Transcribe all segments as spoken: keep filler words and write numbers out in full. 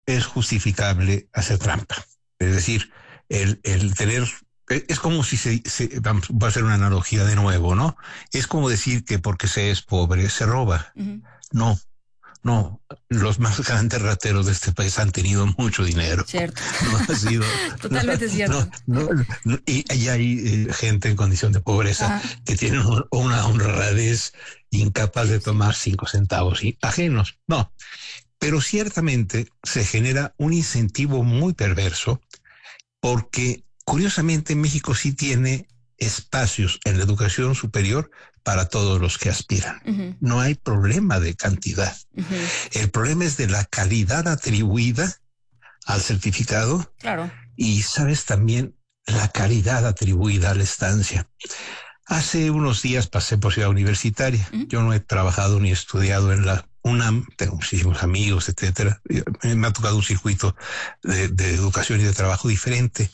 es justificable hacer trampa. Es decir, el, el tener... Es como si se, se... Vamos, voy a hacer una analogía de nuevo, ¿no? Es como decir que porque se es pobre se roba. Uh-huh. No. No, los más grandes rateros de este país han tenido mucho dinero. Cierto. No ha sido. Totalmente no, cierto. No, no, no, y, y hay eh, gente en condición de pobreza ah. que tiene una honradez incapaz de tomar cinco centavos y ajenos. No, pero ciertamente se genera un incentivo muy perverso porque, curiosamente, México sí tiene espacios en la educación superior para todos los que aspiran. Uh-huh. No hay problema de cantidad. Uh-huh. El problema es de la calidad atribuida al certificado. Claro. Y, sabes, también la calidad atribuida a la estancia. Hace unos días pasé por Ciudad Universitaria. Uh-huh. Yo no he trabajado ni estudiado en la UNAM, tengo muchísimos amigos, etcétera. Me ha tocado un circuito de, de educación y de trabajo diferente.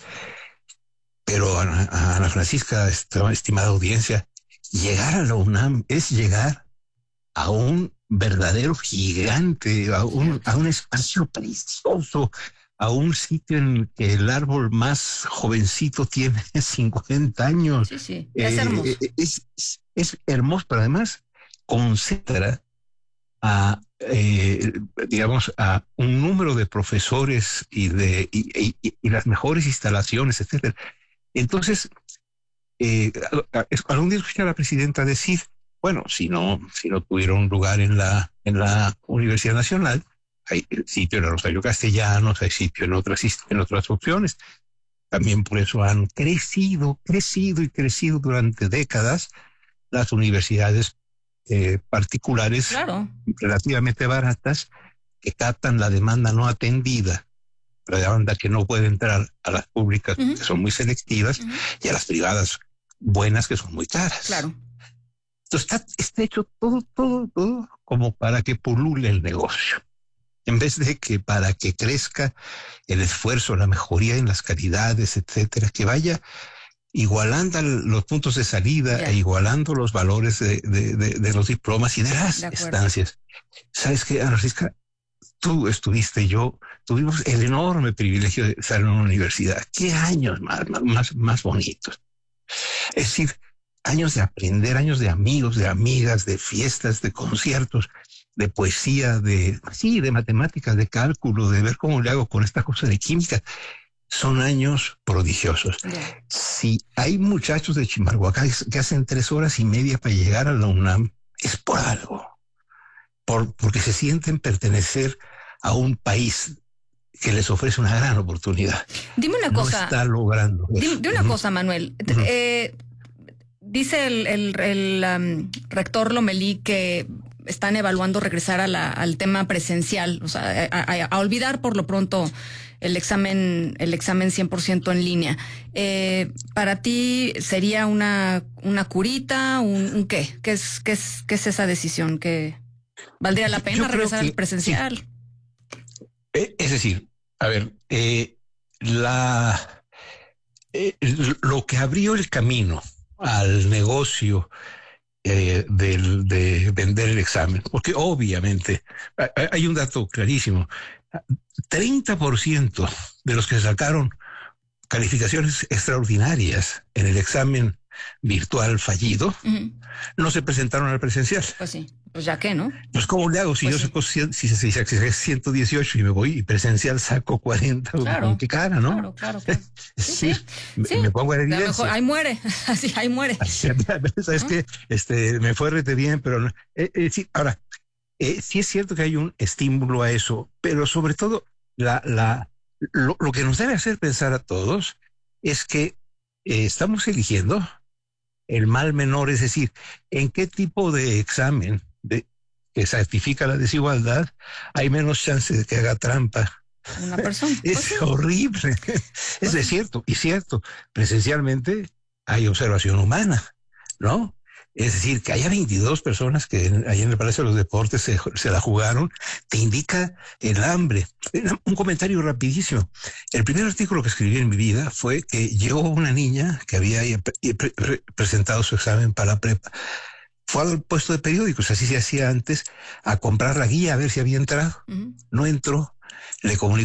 Pero Ana, Ana Francisca, estimada audiencia, llegar a la UNAM es llegar a un verdadero gigante, a un, a un espacio precioso, a un sitio en el que el árbol más jovencito tiene cincuenta años. Sí, sí, es eh, hermoso. Es, es, es hermoso, pero además concentra a, eh, digamos, a un número de profesores y de y, y, y las mejores instalaciones, etcétera. Entonces, eh, algún día escuché a la presidenta decir, bueno, si no, si no tuvieron lugar en la, en la Universidad Nacional, hay sitio en el Rosario Castellanos, hay sitio en otras, en otras opciones. También por eso han crecido, crecido y crecido durante décadas las universidades eh, particulares, claro, relativamente baratas, que captan la demanda no atendida, la demanda que no puede entrar a las públicas, uh-huh, que son muy selectivas, uh-huh, y a las privadas buenas, que son muy caras. Claro. Entonces está, está hecho todo, todo, todo como para que pulule el negocio, en vez de que para que crezca el esfuerzo, la mejoría en las calidades, etcétera, que vaya igualando los puntos de salida, yeah, e igualando los valores de, de, de, de los diplomas y de las de estancias. ¿Sabes qué, Ana Francisca? Tú estuviste, yo tuvimos el enorme privilegio de estar en una universidad. ¿Qué años más, más, más bonitos? Es decir, años de aprender, años de amigos, de amigas, de fiestas, de conciertos, de poesía, de, sí, de matemáticas, de cálculo, de ver cómo le hago con esta cosa de química. Son años prodigiosos. Yeah. Si hay muchachos de Chimalhuacán que hacen tres horas y media para llegar a la UNAM, es por algo. Por, porque se sienten pertenecer a un país que les ofrece una gran oportunidad. Dime una cosa. No está logrando. Dime, dime una uh-huh. cosa, Manuel. Uh-huh. Eh, dice el, el, el um, rector Lomelí que están evaluando regresar a la, al tema presencial, o sea, a, a, a olvidar por lo pronto el examen, el examen cien por ciento en línea. Eh, ¿Para ti sería una, una curita, un, un qué? ¿Qué es, qué es, qué es esa decisión? ¿Que valdría la pena regresar al presencial? Sí. Es decir, a ver, eh, la, eh, lo que abrió el camino al negocio eh, del, de vender el examen, porque obviamente hay un dato clarísimo, treinta por ciento de los que sacaron calificaciones extraordinarias en el examen virtual fallido, uh-huh, no se presentaron al presencial. Pues sí, pues ya qué, ¿no? Pues ¿cómo le hago? Si pues yo saco sí. si, si, si, si ciento dieciocho y me voy y presencial saco cuarenta, claro, qué cara, ¿no? Claro, claro, claro. Sí, sí, sí. Me, sí. me pongo en evidencia. Mejor, ahí muere, así, ahí muere. ¿Sabes ¿no? qué? Este, me fue rete bien, pero no. Eh, eh, sí, ahora, eh, sí es cierto que hay un estímulo a eso, pero sobre todo la, la, lo, lo que nos debe hacer pensar a todos es que eh, estamos eligiendo el mal menor, es decir, en qué tipo de examen de, que certifica la desigualdad hay menos chance de que haga trampa. Una persona. Es pues horrible. Pues es de cierto, y cierto, presencialmente hay observación humana, ¿no? Es decir, que haya veintidós personas que ahí en el Palacio de los Deportes se, se la jugaron, te indica el hambre. Un comentario rapidísimo. El primer artículo que escribí en mi vida fue que llegó una niña que había pre- pre- presentado su examen para la prepa. Fue al puesto de periódicos, así se hacía antes, a comprar la guía a ver si había entrado. Uh-huh. No entró. Le comunicó